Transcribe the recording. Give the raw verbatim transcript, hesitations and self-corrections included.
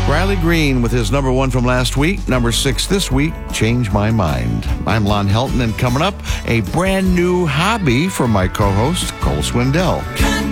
Riley Green with his number one from last week, number six this week, Change My Mind. I'm Lon Helton, and coming up, a brand new hobby for my co-host, Cole Swindell.